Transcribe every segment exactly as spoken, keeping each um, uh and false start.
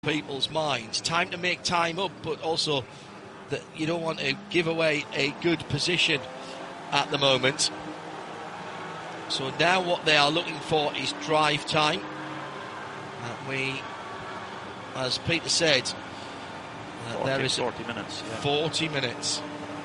people's minds. Time to make time up, but also that you don't want to give away a good position at the moment. So now what they are looking for is drive time. Uh, we, as Peter said, uh, forty, there is forty minutes. Yeah. forty minutes.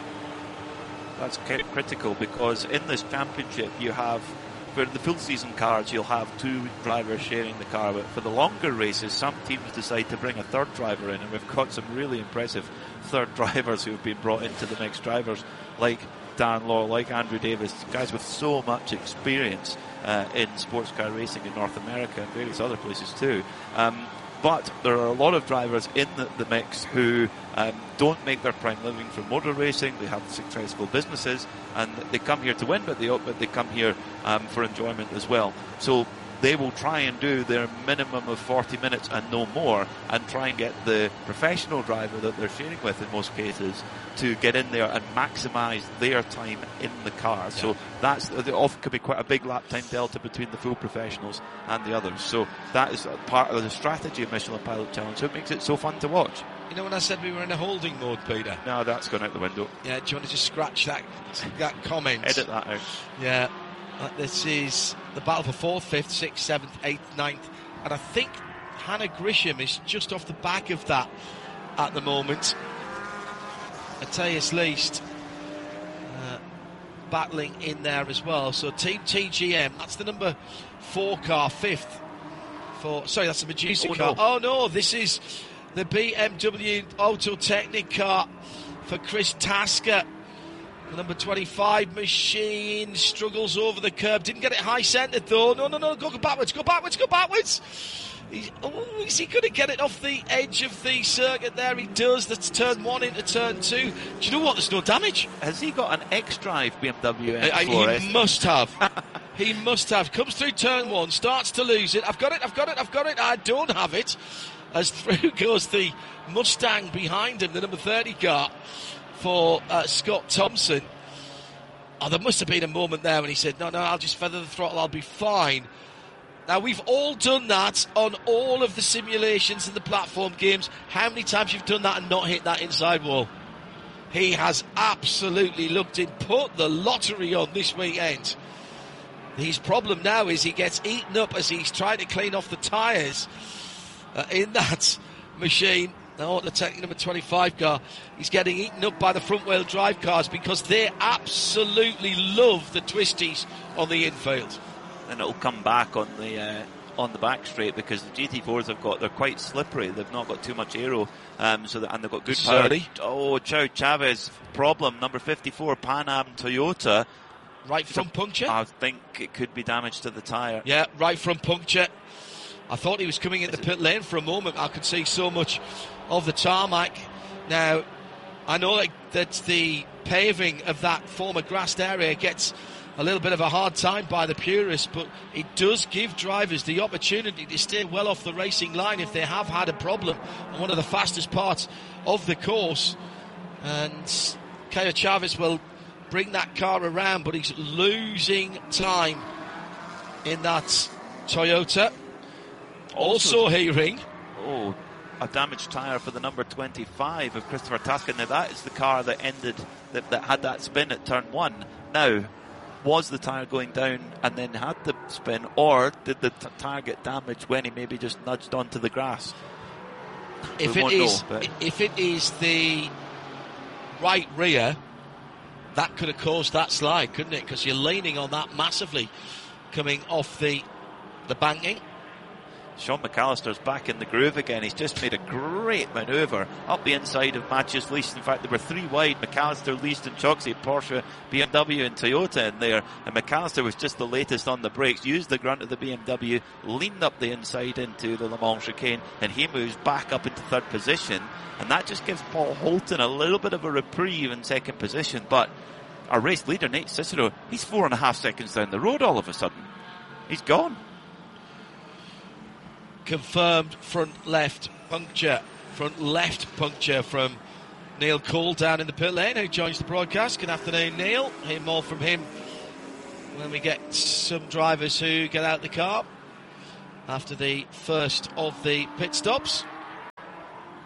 That's critical because in this championship you have, for the full season cars, you'll have two drivers sharing the car, but for the longer races, some teams decide to bring a third driver in, and we've got some really impressive third drivers who have been brought into the mixed drivers, like Dan Law, like Andrew Davis, guys with so much experience uh, in sports car racing in North America and various other places too. Um, But there are a lot of drivers in the, the mix who um, don't make their prime living from motor racing. They have successful businesses and they come here to win, but they, but they come here um, for enjoyment as well. So they will try and do their minimum of forty minutes and no more, and try and get the professional driver that they're sharing with in most cases to get in there and maximise their time in the car. Yeah. So that's there often could be quite a big lap time delta between the full professionals and the others. So that is part of the strategy of Michelin Pilot Challenge. So it makes it so fun to watch. You know when I said we were in a holding mode, Peter? No, that's gone out the window. Yeah, do you want to just scratch that that comment? Edit that out. Yeah. Uh, this is the battle for fourth, fifth, sixth, seventh, eighth, ninth, and I think Hannah Grisham is just off the back of that at the moment. Matthias Least uh, battling in there as well. So Team T G M, that's the number four car, fifth. For sorry, that's the Medusa oh, car. No. Oh no, this is the B M W Autotechnic car for Chris Tasker. The number twenty-five machine struggles over the curb. Didn't get it high centred though. No, no, no. Go, go backwards. Go backwards. Go backwards. He's, oh, is he going to get it off the edge of the circuit there? He does. That's turn one into turn two. Do you know what? There's no damage. Has he got an X-Drive B M W I, I, M four? He must have. He must have. Comes through turn one. Starts to lose it. I've got it. I've got it. I've got it. I don't have it. As through goes the Mustang behind him, the number thirty car for uh, Scott Thompson. Oh, there must have been a moment there when he said, no, no, I'll just feather the throttle, I'll be fine. Now, we've all done that on all of the simulations and the platform games. How many times you've done that and not hit that inside wall? He has absolutely looked in, put the lottery on this weekend. His problem now is he gets eaten up as he's trying to clean off the tyres uh, in that machine. Now, the technical number twenty-five car, he's getting eaten up by the front-wheel drive cars because they absolutely love the twisties on the infield. And it'll come back on the uh, on the back straight because the G T fours have got, they're quite slippery. They've not got too much aero, um, so that, and they've got good power. Sorry. Oh, Chow Chavez problem number fifty-four Pan Am Toyota. Right front puncture. I think it could be damage to the tyre. Yeah, right front puncture. I thought he was coming into pit lane for a moment. I could see so much of the tarmac. Now, I know that, that the paving of that former grassed area gets a little bit of a hard time by the purists, but it does give drivers the opportunity to stay well off the racing line if they have had a problem on one of the fastest parts of the course. And Caio Chavez will bring that car around, but he's losing time in that Toyota. Also, also hearing. Oh, a damaged tyre for the number twenty-five of Christopher Tasker. Now, that is the car that ended, that, that had that spin at turn one. Now, was the tyre going down and then had the spin, or did the t- tyre get damaged when he maybe just nudged onto the grass? If we it is, know, if it is the right rear, that could have caused that slide, couldn't it? Because you're leaning on that massively, coming off the the banking. Sean McAllister's back in the groove again. He's just made a great manoeuvre up the inside of Matthias Least. In fact, there were three wide: McAllister, Least and Choxy, Porsche, B M W and Toyota in there. And McAllister was just the latest on the brakes, used the grunt of the B M W, leaned up the inside into the Le Mans chicane, and he moves back up into third position. And that just gives Paul Holton a little bit of a reprieve in second position. But our race leader, Nate Cicero, he's four and a half seconds down the road all of a sudden. He's gone. Confirmed front left puncture, front left puncture from Neil Cole down in the pit lane, who joins the broadcast. Good afternoon, Neil. Hear more from him when we get some drivers who get out the car after the first of the pit stops.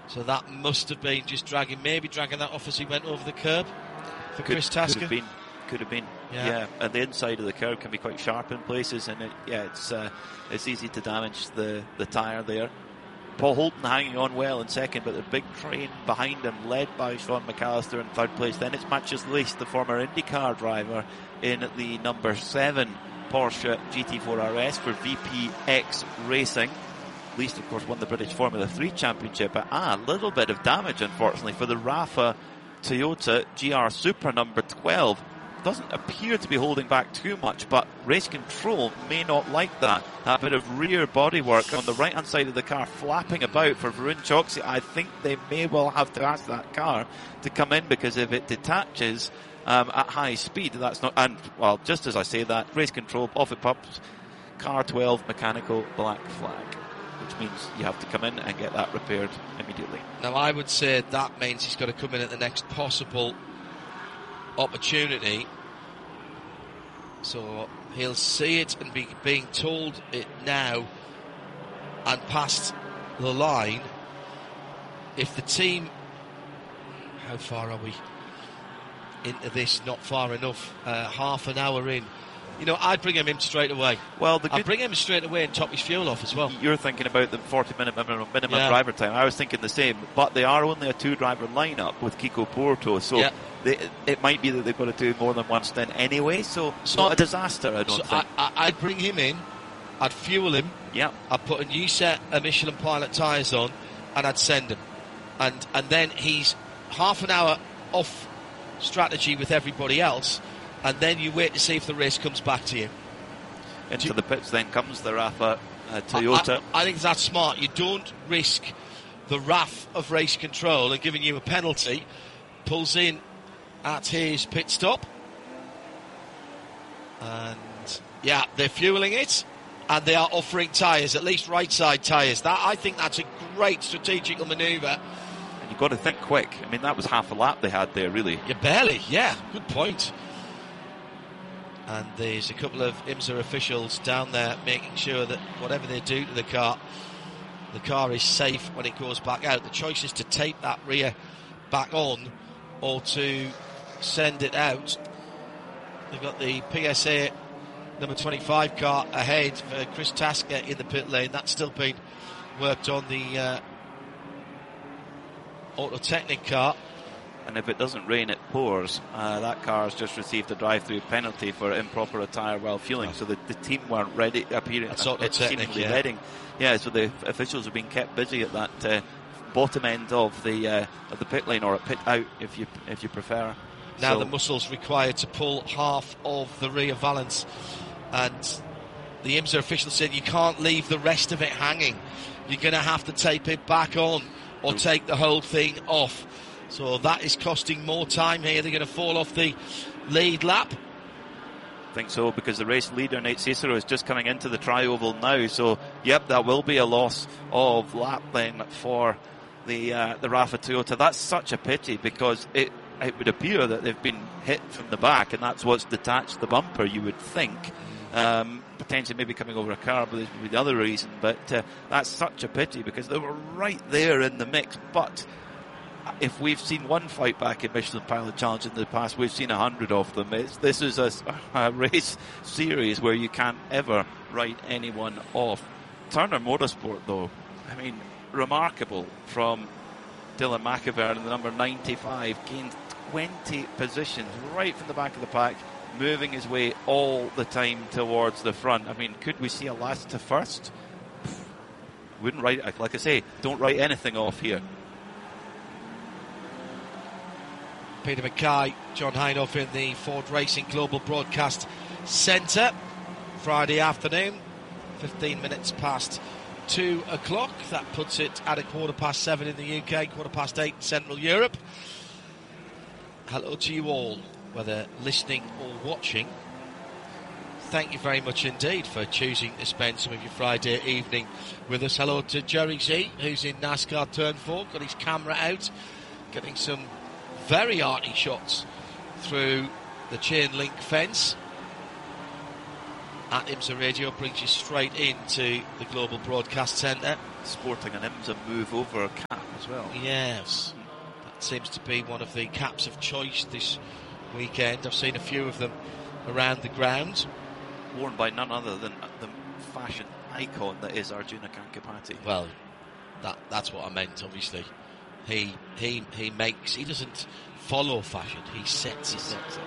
So that must have been just dragging, maybe dragging that off as he went over the curb for could, Chris Tasker. Could have been. Could have been. Yeah. yeah. And the inside of the curb can be quite sharp in places, and it, yeah, it's uh, it's easy to damage the, the tyre there. Paul Holton hanging on well in second, but the big train behind him, led by Sean McAllister in third place. Then it's Matthias Lees, the former IndyCar driver, in the number seven Porsche G T four R S for V P X Racing. Lees, of course, won the British Formula three Championship, but ah, a little bit of damage, unfortunately, for the Rafa Toyota G R Supra number twelve. Doesn't appear to be holding back too much, but Race Control may not like that. That bit of rear bodywork on the right hand side of the car flapping about for Varun Choksi. I think they may well have to ask that car to come in, because if it detaches um, at high speed, that's not. And well, just as I say that, Race Control off it pops. Car twelve mechanical black flag, which means you have to come in and get that repaired immediately. Now, I would say that means he's got to come in at the next possible opportunity. So he'll see it and be being told it now and past the line. If the team, how far are we into this? Not far enough. Uh, half an hour in. You know, I'd bring him in straight away. Well, the I'd bring him straight away and top his fuel off as well. You're thinking about the forty minute minimum, minimum yeah. driver time. I was thinking the same, but they are only a two driver lineup with Kiko Porto, so yeah. they, it might be that they've got to do more than one stint anyway, so it's so, not a disaster, I don't so think. I, I, I'd bring him in, I'd fuel him, yeah. I'd put a new set of Michelin Pilot tyres on, and I'd send him. And, and then he's half an hour off strategy with everybody else, and then you wait to see if the race comes back to you. Into the pits then comes the Rafa uh, Toyota. I, I, I think that's smart. You don't risk the wrath of Race Control and giving you a penalty. Pulls in at his pit stop. And, yeah, they're fueling it. And they are offering tyres, at least right side tyres. That I think that's a great strategical manoeuvre. And you've got to think quick. I mean, that was half a lap they had there, really. Yeah, barely. Yeah, good point. And there's a couple of IMSA officials down there making sure that whatever they do to the car, the car is safe when it goes back out. The choice is to tape that rear back on or to send it out. They've got the P S A number twenty-five car ahead for Chris Tasker in the pit lane. That's still being worked on, the uh, Autotechnic car. And if it doesn't rain, it pours. Uh, that car has just received a drive-through penalty for improper attire while fueling. Oh. So the, the team weren't ready, appearing, uh, seemingly yeah. heading. Yeah, so the officials have been kept busy at that uh, bottom end of the uh, of the pit lane, or a pit out, if you if you prefer. Now so, the muscle's required to pull half of the rear valance, and the IMSA official said you can't leave the rest of it hanging. You're going to have to tape it back on or take the whole thing off. So that is costing more time here. They're going to fall off the lead lap. I think so, because the race leader, Nate Cicero, is just coming into the tri-oval now. So, yep, that will be a loss of lap then for the uh, the Rafa Toyota. That's such a pity, because it, it would appear that they've been hit from the back, and that's what's detached the bumper, you would think. Um, potentially maybe coming over a car, but this would be the other reason. But uh, that's such a pity, because they were right there in the mix. But if we've seen one fight back in Michelin Pilot Challenge in the past, we've seen a hundred of them. It's, this is a, a race series where you can't ever write anyone off. Turner Motorsport, though, I mean, remarkable from Dylan McIver in the number ninety-five, gained twenty positions right from the back of the pack, moving his way all the time towards the front. I mean, could we see a last to first? Wouldn't write, like I say, don't write anything off here. Peter Mackay, John Hindhaugh in the Ford Racing Global Broadcast Centre. Friday afternoon, fifteen minutes past two o'clock. That puts it at a quarter past seven in the U K, quarter past eight in Central Europe. Hello to you all, whether listening or watching. Thank you very much indeed for choosing to spend some of your Friday evening with us. Hello to Jerry Z, who's in NASCAR Turn four, got his camera out, getting some very arty shots through the chain link fence. At IMSA Radio brings you straight into the Global Broadcast Centre. Sporting an IMSA move over cap as well. Yes, that seems to be one of the caps of choice this weekend. I've seen a few of them around the grounds. Worn by none other than the fashion icon that is Arjuna Kankipati. Well, that that's what I meant, obviously. He he he makes, he doesn't follow fashion, he sets He it. sets it.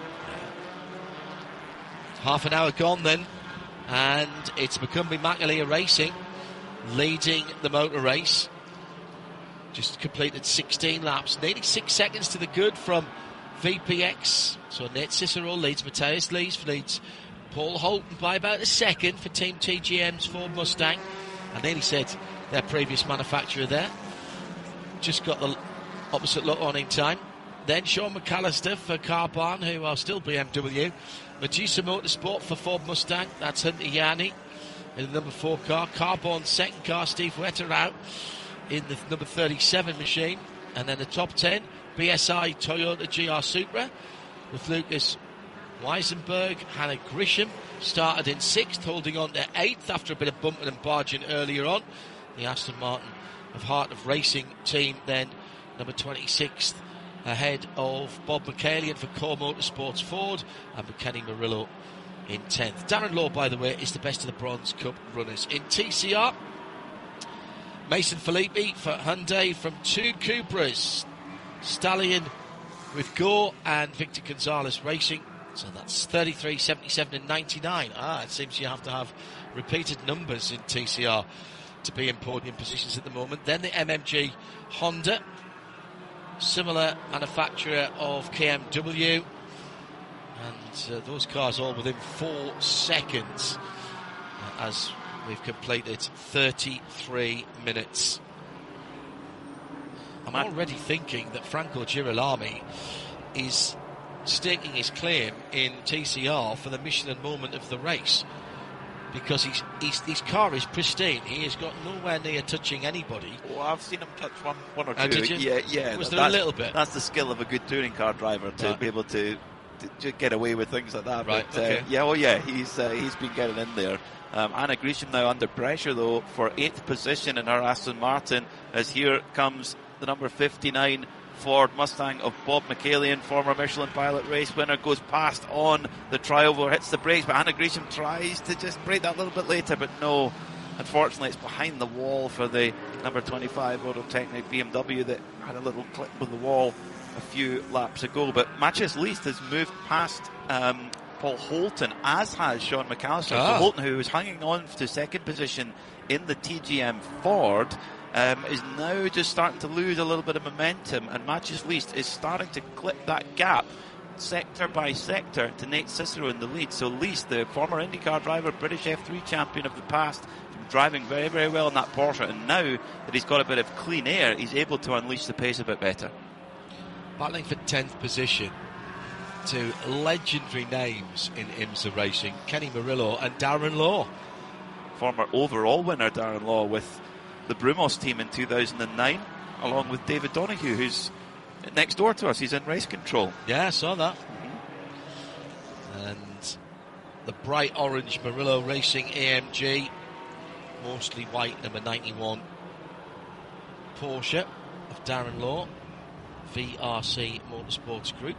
Half an hour gone then, and it's Macumbi Makalia Racing leading the motor race. Just completed sixteen laps, nearly six seconds to the good from V P X. So Nate Cicero leads, Matthias Lees leads Paul Holton by about a second for Team T G M's Ford Mustang. I nearly said their previous manufacturer there. Just got the opposite look on in time. Then Sean McAllister for Carbon, who are still B M W. Medusa Motorsport for Ford Mustang. That's Hunter Yanni in the number four car. Carbon second car, Steve Wetter out in the number thirty-seven machine. And then the top ten, B S I Toyota G R Supra with Lucas Weisenberg. Hannah Grisham started in sixth, holding on to eighth after a bit of bumping and barging earlier on. The Aston Martin of Heart of Racing team then number twenty-sixth, ahead of Bob McCallion for Core Motorsports Ford, and McKenny Murillo in tenth. Darren Law, by the way, is the best of the Bronze Cup runners. In T C R, Mason Filippi for Hyundai from two Cupras, Stallion with Gore and Victor Gonzalez Racing. So that's thirty-three, seventy-seven and ninety-nine. Ah, it seems you have to have repeated numbers in T C R to be in podium positions at the moment. Then the M M G Honda, similar manufacturer of K M W, and uh, those cars all within four seconds uh, as we've completed thirty-three minutes. I'm already thinking that Franco Girolami is staking his claim in T C R for the Michelin moment of the race, because he's, he's, his car is pristine. He has got nowhere near touching anybody. Well, I've seen him touch one, one or two. Oh, did you? Yeah, yeah. Was that- there a that's- little bit? That's the skill of a good touring car driver to Right. be able to, to, to get away with things like that. Right, But, okay. uh, yeah, well, yeah, he's uh, he's been getting in there. Um, Anna Grisham now under pressure though for eighth position in her Aston Martin, as here comes the number fifty-nine Ford Mustang of Bob McCallion, former Michelin pilot race winner, goes past on the trioval, hits the brakes, but Anna Grisham tries to just brake that a little bit later, but no, unfortunately it's behind the wall for the number twenty-five Autotechnic B M W that had a little clip with the wall a few laps ago. But Matthias Least has moved past um, Paul Holton, as has Sean McAllister. Ah. So Holton, who was hanging on to second position in the T G M Ford, Um, is now just starting to lose a little bit of momentum, and Matthias Least is starting to clip that gap sector by sector to Nate Cicero in the lead. So Least, the former IndyCar driver, British F three champion of the past, driving very, very well in that Porsche, and now that he's got a bit of clean air, he's able to unleash the pace a bit better. Battling for tenth position to legendary names in IMSA racing, Kenny Murillo and Darren Law. Former overall winner Darren Law with the Brumos team in two thousand nine, along with David Donoghue, who's next door to us. He's in race control. Yeah, I saw that. And the bright orange Murillo Racing A M G, mostly white, number ninety-one Porsche of Darren Law, V R C Motorsports Group.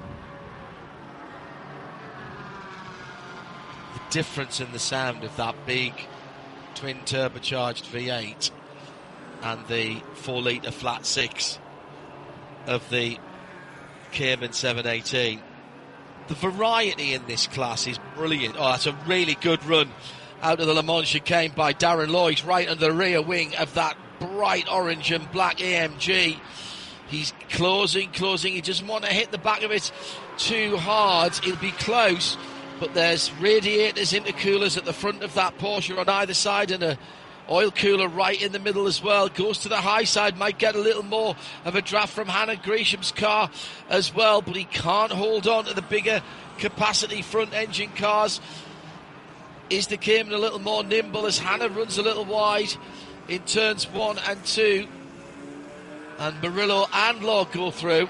The difference in the sound of that big twin turbocharged V eight and the four litre flat six of the Cayman seven eighteen. The variety in this class is brilliant. Oh, that's a really good run out of the Le Mans chicane by Darren Law. He's right under the rear wing of that bright orange and black A M G. He's closing, closing. He doesn't want to hit the back of it too hard. He'll be close, but there's radiators, intercoolers at the front of that Porsche on either side, and a oil cooler right in the middle as well. Goes to the high side, might get a little more of a draft from Hannah Grisham's car as well, but he can't hold on to the bigger capacity front engine cars. Is the Cayman a little more nimble as Hannah runs a little wide in turns one and two, and Murillo and Law go through.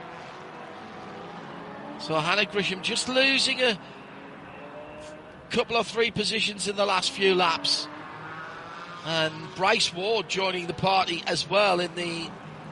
So Hannah Grisham just losing a couple of three positions in the last few laps. And Bryce Ward joining the party as well in the